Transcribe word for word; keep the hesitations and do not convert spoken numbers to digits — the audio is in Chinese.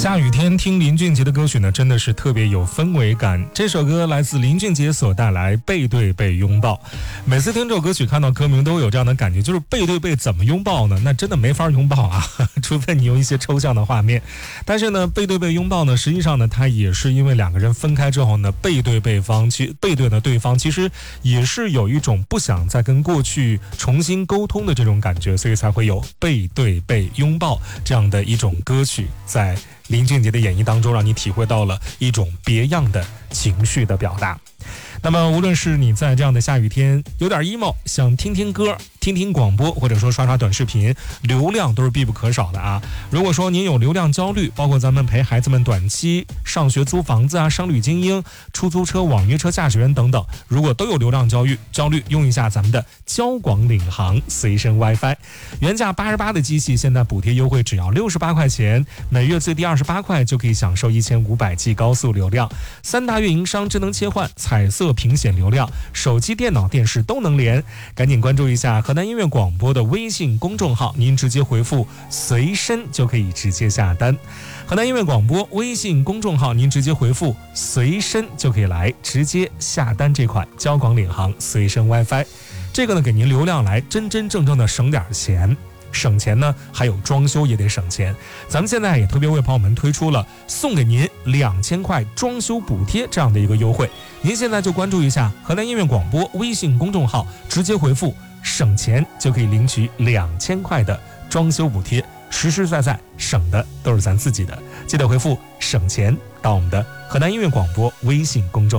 下雨天听林俊杰的歌曲呢，真的是特别有氛围感。这首歌来自林俊杰所带来《背对背拥抱》。每次听这首歌曲，看到歌名都有这样的感觉，就是背对背怎么拥抱呢？那真的没法拥抱啊，除非你用一些抽象的画面。但是呢，背对背拥抱呢，实际上呢，它也是因为两个人分开之后呢，背对背方，其背对的对方，其实也是有一种不想再跟过去重新沟通的这种感觉，所以才会有背对背拥抱这样的一种歌曲在林俊杰的演绎当中，让你体会到了一种别样的情绪的表达。那么无论是你在这样的下雨天有点 emo， 想听听歌听听广播，或者说刷刷短视频，流量都是必不可少的啊。如果说您有流量焦虑，包括咱们陪孩子们短期上学租房子啊，商旅精英、出租车、网约车驾驶员等等，如果都有流量焦虑焦虑用一下咱们的交广领航随身 WiFi， 原价八十八的机器现在补贴优惠只要六十八块钱，每月最低二十八块就可以享受一千五百 G 高速流量，三大运营商智能切换，彩色屏显流量，手机、电脑、电视都能连。赶紧关注一下河南音乐广播的微信公众号，您直接回复随身就可以直接下单。河南音乐广播微信公众号，您直接回复随身就可以来直接下单这款交广领航随身 WiFi。 这个呢，给您流量来真真正正的省点钱。省钱呢，还有装修也得省钱。咱们现在也特别为朋友们推出了送给您两千块装修补贴这样的一个优惠。您现在就关注一下河南音乐广播微信公众号，直接回复省钱就可以领取两千块的装修补贴，实实在在省的都是咱自己的。记得回复省钱到我们的河南音乐广播微信公众号。